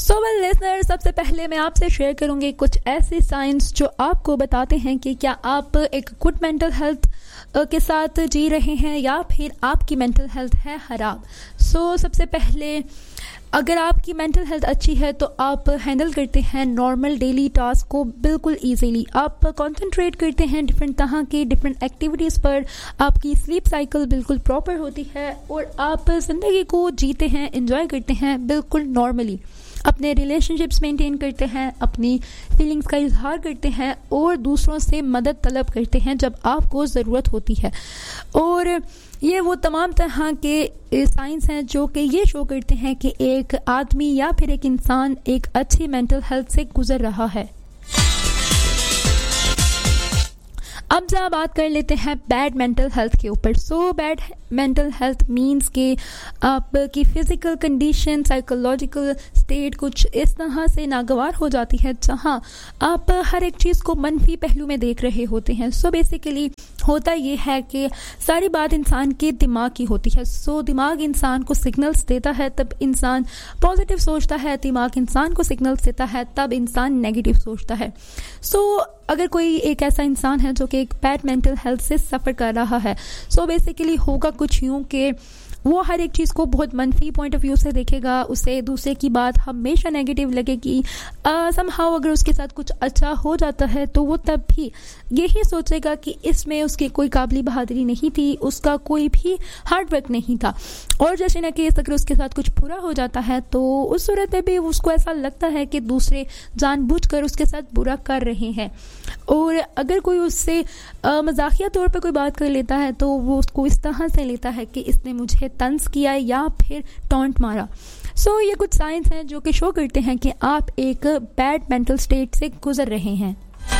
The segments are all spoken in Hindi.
सो वेल लिसनर, सबसे पहले मैं आपसे शेयर करूंगी कुछ ऐसे साइंस जो आपको बताते हैं कि क्या आप एक गुड मेंटल हेल्थ के साथ जी रहे हैं या फिर आपकी मेंटल हेल्थ है खराब। सो सबसे पहले, अगर आपकी मेंटल हेल्थ अच्छी है तो आप हैंडल करते हैं नॉर्मल डेली टास्क को बिल्कुल इजीली। आप कंसंट्रेट करते हैं डिफरेंट तरह की डिफरेंट एक्टिविटीज़ पर, आपकी स्लीप साइकिल बिल्कुल प्रॉपर होती है और आप ज़िंदगी को जीते हैं, एंजॉय करते हैं बिल्कुल नॉर्मली। अपने रिलेशनशिप्स मेंटेन करते हैं, अपनी फीलिंग्स का इजहार करते हैं और दूसरों से मदद तलब करते हैं जब आपको ज़रूरत होती है। और ये वो तमाम तरह के साइंस हैं जो कि ये शो करते हैं कि एक आदमी या फिर एक इंसान एक अच्छी मेंटल हेल्थ से गुजर रहा है। अब जरा बात कर लेते हैं बैड मेंटल हेल्थ के ऊपर। So bad mental health means कि आपकी फिजिकल कंडीशन, साइकोलॉजिकल स्टेट कुछ इस तरह से नागवार हो जाती है जहां आप हर एक चीज़ को मनफी पहलू में देख रहे होते हैं। सो बेसिकली होता ये है कि सारी बात इंसान के दिमाग की होती है। सो दिमाग इंसान को सिग्नल्स देता है, तब इंसान पॉजिटिव सोचता है। दिमाग इंसान को सिग्नल्स देता है, तब इंसान नेगेटिव सोचता है। सो अगर कोई एक ऐसा इंसान है जो कि एक बैड मेंटल हेल्थ से सफ़र कर रहा है, सो बेसिकली होगा कुछ यूँ कि वो हर एक चीज़ को बहुत मनफी पॉइंट ऑफ व्यू से देखेगा, उसे दूसरे की बात हमेशा नेगेटिव लगेगी। समहाउ अगर उसके साथ कुछ अच्छा हो जाता है तो वो तब भी यही सोचेगा कि इसमें उसकी कोई काबिल बहादुरी नहीं थी, उसका कोई भी हार्ड वर्क नहीं था। और जैसे ना कि अगर उसके साथ कुछ बुरा हो जाता है तो उस सूरत में भी उसको ऐसा लगता है कि दूसरे जानबूझकर उसके साथ बुरा कर रहे हैं। और अगर कोई उससे मजाकिया तौर पर कोई बात कर लेता है तो वो उसको इस तरह से लेता है कि इसने मुझे तंज किया या फिर टॉन्ट मारा। सो ये कुछ साइंस हैं जो कि शो करते हैं कि आप एक बैड मेंटल स्टेट से गुजर रहे हैं।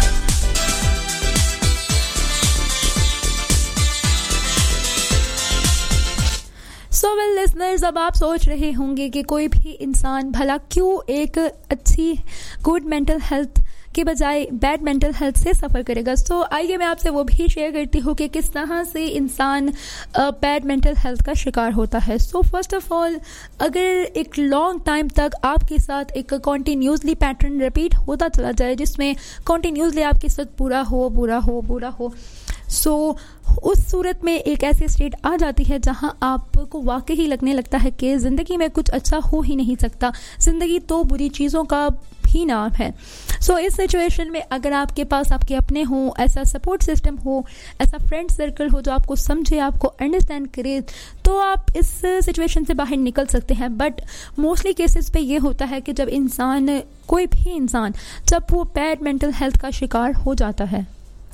सो वेल लिसनर्स, अब आप सोच रहे होंगे कि कोई भी इंसान भला क्यों एक अच्छी गुड मेंटल हेल्थ के बजाय बैड मेंटल हेल्थ से सफ़र करेगा। सो आइए मैं आपसे वो भी शेयर करती हूँ कि किस तरह से इंसान बैड मेंटल हेल्थ का शिकार होता है। सो फर्स्ट ऑफ ऑल, अगर एक लॉन्ग टाइम तक आपके साथ एक कॉन्टीन्यूसली पैटर्न रिपीट होता चला जाए जिसमें कॉन्टीन्यूसली आपके साथ बुरा हो, सो उस सूरत में एक ऐसी स्टेट आ जाती है जहां आपको वाकई ही लगने लगता है कि ज़िंदगी में कुछ अच्छा हो ही नहीं सकता, ज़िंदगी तो बुरी चीज़ों का ही नाम है। सो इस सिचुएशन में अगर आपके पास आपके अपने हों, ऐसा सपोर्ट सिस्टम हो, ऐसा फ्रेंड सर्कल हो जो आपको समझे, आपको अंडरस्टैंड करे, तो आप इस सिचुएशन से बाहर निकल सकते हैं। बट मोस्टली केसेस पे ये होता है कि जब कोई भी इंसान जब वो बैड मेंटल हेल्थ का शिकार हो जाता है,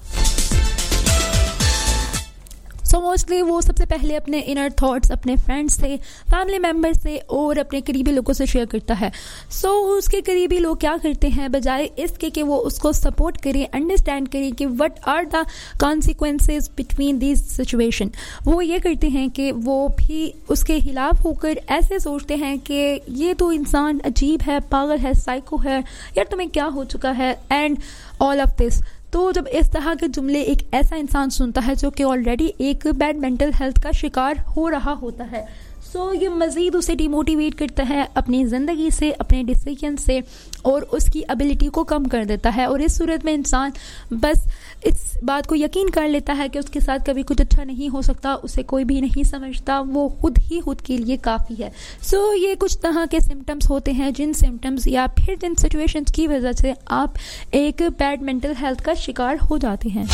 सो मोस्टली वो सबसे पहले अपने इनर थॉट्स अपने फ्रेंड्स से, फैमिली मेम्बर से और अपने करीबी लोगों से शेयर करता है। सो उसके करीबी लोग क्या करते हैं, बजाय इसके कि वो उसको सपोर्ट करें, अंडरस्टैंड करें कि what are the consequences between this situation, वो ये करते हैं कि वो भी उसके खिलाफ होकर ऐसे सोचते हैं कि ये तो इंसान अजीब है, पागल है, साइको है, यार तुम्हें क्या हो चुका है, एंड ऑल ऑफ दिस। तो जब इस तरह के जुमले एक ऐसा इंसान सुनता है जो कि ऑलरेडी एक बैड मेंटल हेल्थ का शिकार हो रहा होता है, सो ये मज़ीद उसे डिमोटिवेट करता है अपनी ज़िंदगी से, अपने डिसीजन से, और उसकी एबिलिटी को कम कर देता है। और इस सूरत में इंसान बस इस बात को यकीन कर लेता है कि उसके साथ कभी कुछ अच्छा नहीं हो सकता, उसे कोई भी नहीं समझता, वो खुद ही खुद के लिए काफ़ी है। सो ये कुछ तरह के सिम्टम्स होते हैं, जिन सिम्टम्स या फिर जिन सिचुएशंस की वजह से आप एक बैड मेंटल हेल्थ का शिकार हो जाते हैं।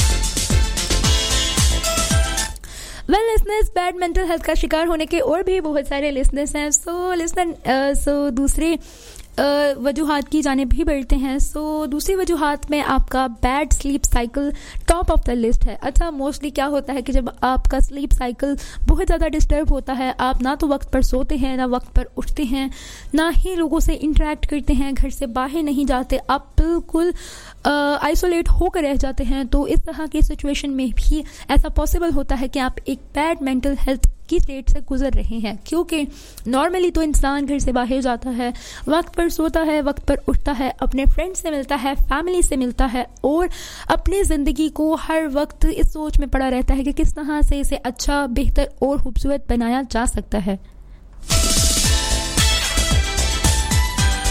Well listeners, bad mental health का शिकार होने के और भी बहुत सारे लिसनर्स हैं। सो दूसरे वजूहात की जानिब भी बढ़ते हैं। सो दूसरी वजूहात में आपका bad sleep cycle top of the list है। अच्छा, मोस्टली क्या होता है कि जब आपका स्लीप साइकिल बहुत ज़्यादा डिस्टर्ब होता है, आप ना तो वक्त पर सोते हैं, ना वक्त पर उठते हैं, ना ही लोगों से इंटरेक्ट करते हैं, घर से बाहर नहीं जाते, आप बिल्कुल आइसोलेट होकर रह जाते हैं, तो इस तरह की सिचुएशन में भी ऐसा पॉसिबल होता है कि आप एक बैड मेंटल हेल्थ की स्टेट से गुजर रहे हैं। क्योंकि नॉर्मली तो इंसान घर से बाहर जाता है, वक्त पर सोता है, वक्त पर उठता है, अपने फ्रेंड्स से मिलता है, फैमिली से मिलता है, और अपनी ज़िंदगी को हर वक्त इस सोच में पड़ा रहता है कि किस तरह से इसे अच्छा, बेहतर और खूबसूरत बनाया जा सकता है।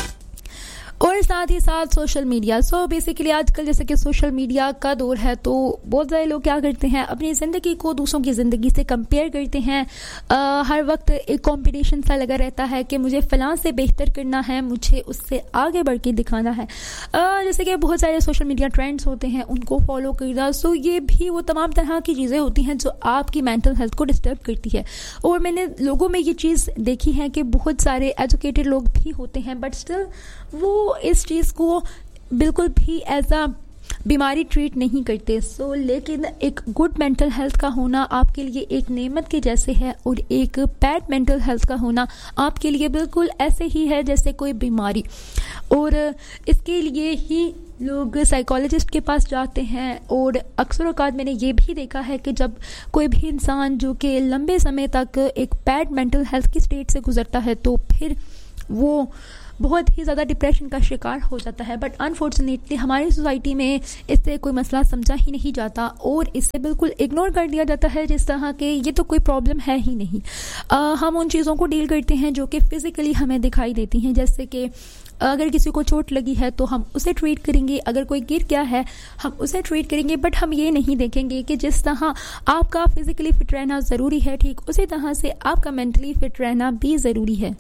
साथ ही साथ सोशल मीडिया। सो बेसिकली आजकल जैसे कि सोशल मीडिया का दौर है, तो बहुत सारे लोग क्या करते हैं, अपनी ज़िंदगी को दूसरों की ज़िंदगी से कंपेयर करते हैं। हर वक्त एक कंपटीशन सा लगा रहता है कि मुझे फ़लाँ से बेहतर करना है, मुझे उससे आगे बढ़ के दिखाना है। जैसे कि बहुत सारे सोशल मीडिया ट्रेंड्स होते हैं, उनको फॉलो करना। सो ये भी वो तमाम तरह की चीज़ें होती हैं जो आपकी मेंटल हेल्थ को डिस्टर्ब करती है। और मैंने लोगों में ये चीज़ देखी है कि बहुत सारे एजुकेटेड लोग भी होते हैं, बट स्टिल वो इस चीज़ को बिल्कुल भी एज अ बीमारी ट्रीट नहीं करते। सो लेकिन एक गुड मेंटल हेल्थ का होना आपके लिए एक नेमत के जैसे है, और एक बैड मेंटल हेल्थ का होना आपके लिए बिल्कुल ऐसे ही है जैसे कोई बीमारी। और इसके लिए ही लोग साइकोलॉजिस्ट के पास जाते हैं। और अक्सर औक़ात मैंने ये भी देखा है कि जब कोई भी इंसान जो कि लंबे समय तक एक बैड मेंटल हेल्थ की स्टेट से गुजरता है, तो फिर वो बहुत ही ज़्यादा डिप्रेशन का शिकार हो जाता है। बट अनफॉर्चुनेटली हमारी सोसाइटी में इससे कोई मसला समझा ही नहीं जाता, और इससे बिल्कुल इग्नोर कर दिया जाता है, जिस तरह के ये तो कोई प्रॉब्लम है ही नहीं। हम उन चीज़ों को डील करते हैं जो कि फ़िज़िकली हमें दिखाई देती हैं, जैसे कि अगर किसी को चोट लगी है तो हम उसे ट्रीट करेंगे, अगर कोई गिर गया है हम उसे ट्रीट करेंगे। बट हम ये नहीं देखेंगे कि जिस तरह आपका फिज़िकली फिट रहना ज़रूरी है, ठीक उसी तरह से आपका मेंटली फिट रहना भी ज़रूरी है।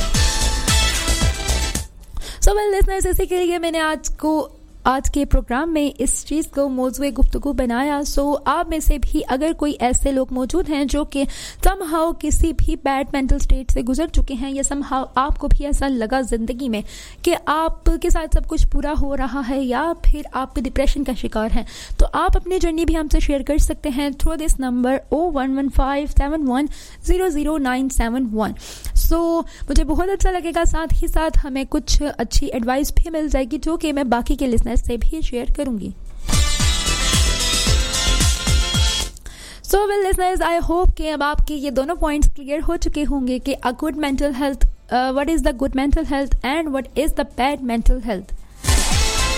सो वेल लिसनर्स, इसी के लिए मैंने आज के प्रोग्राम में इस चीज़ को मौज़ूए गुफ्तगू बनाया। सो आप में से भी अगर कोई ऐसे लोग मौजूद हैं जो कि समहाउ किसी भी बैड मेंटल स्टेट से गुजर चुके हैं, या समहाउ आपको भी ऐसा लगा ज़िंदगी में कि आपके साथ सब कुछ पूरा हो रहा है, या फिर आप डिप्रेशन का शिकार हैं, तो आप अपनी जर्नी भी हमसे शेयर कर सकते हैं थ्रू दिस नंबर 011571000971। सो मुझे बहुत अच्छा लगेगा, साथ ही साथ हमें कुछ अच्छी एडवाइस भी मिल जाएगी जो कि मैं बाकी के लिसनर्स से भी शेयर करूंगी। So well listeners, I hope कि अब आपके ये दोनों पॉइंट्स क्लियर हो चुके होंगे कि a good mental health, what is the good mental health and what is the bad mental health.